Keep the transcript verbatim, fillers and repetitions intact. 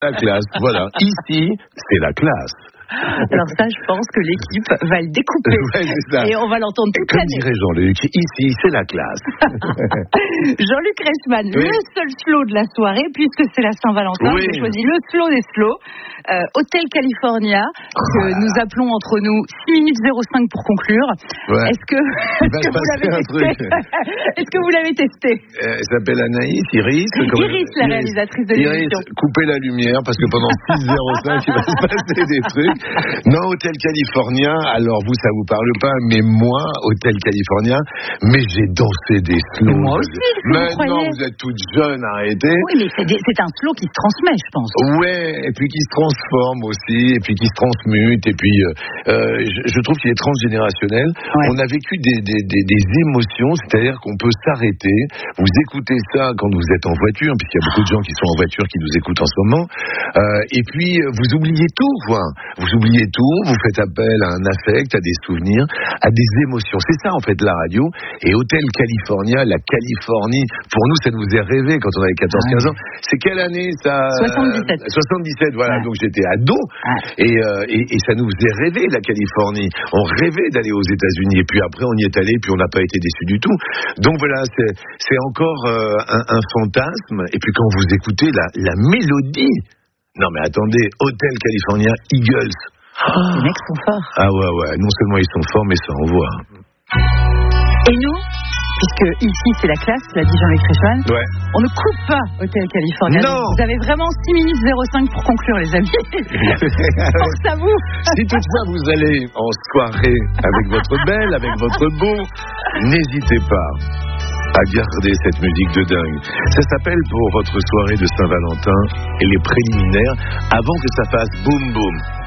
La classe, voilà. Ici, c'est la classe. Alors ça, je pense que l'équipe va le découper. Ouais, c'est ça. Et on va l'entendre toute Comme l'année. dirait Jean-Luc, ici, c'est la classe. Jean-Luc Reichmann, Oui. le seul slow de la soirée, puisque c'est la Saint-Valentin, Oui. j'ai choisi le slow des slows. Euh, Hotel California, que Oh nous appelons entre nous six minutes zéro cinq pour conclure. Ouais. Est-ce que, Il va est-ce que se vous passer l'avez un testé truc. Est-ce que vous l'avez testé Euh, elle s'appelle Anaïs, Iris. comment- Iris, la réalisatrice de Iris, l'émission. coupez la lumière parce que pendant six zéro cinq, il va se passer des trucs. Non, Hôtel California, alors vous, ça vous parle pas, mais moi, Hôtel California, mais j'ai dansé des slows. Moi aussi, est-ce que vous Mais non, croyez vous êtes toute jeune, arrêtez. Oui, mais c'est, des- c'est un slow qui se transmet, je pense. Ouais, et puis qui se transforme aussi, et puis qui se transmute, et puis euh, euh, je, je trouve qu'il est transgénérationnel. Ouais. On a vécu des, des, des, des émotions, c'est-à-dire qu'on peut s'arrêter. Vous écoutez ça quand vous êtes en voiture, puisqu'il y a beaucoup de gens qui sont en voiture qui nous écoutent en ce moment. Euh, et puis vous oubliez tout, quoi. Vous oubliez tout, vous faites appel à un affect, à des souvenirs, à des émotions. C'est ça en fait la radio. Et Hôtel California, la Californie, pour nous ça nous est rêvé quand on avait quatorze quinze ans. C'est quelle année ça? soixante-dix-sept. soixante-dix-sept, voilà. Ouais. Donc j'étais ado. Ouais. Et, euh, et, et ça nous faisait rêver la Californie. On rêvait d'aller aux États-Unis. Et puis après, on y est allé. Et puis on n'a pas été déçus du tout. Donc voilà, c'est, c'est encore euh, un, un fantasme. Et puis quand vous écoutez la, la mélodie. Non mais attendez, Hôtel California, Eagles. Les mecs sont forts. Ah ouais, ouais. Non seulement ils sont forts, mais ça envoie. Et nous, puisque ici c'est la classe, l'a dit Jean-Luc Reichmann, Ouais. on ne coupe pas Hôtel California. Non. Vous avez vraiment six minutes zéro cinq pour conclure, les amis. Force à vous. Si toutefois vous allez en soirée avec votre belle, avec votre beau, n'hésitez pas à garder cette musique de dingue. Ça s'appelle pour votre soirée de Saint-Valentin et les préliminaires avant que ça fasse boum boum.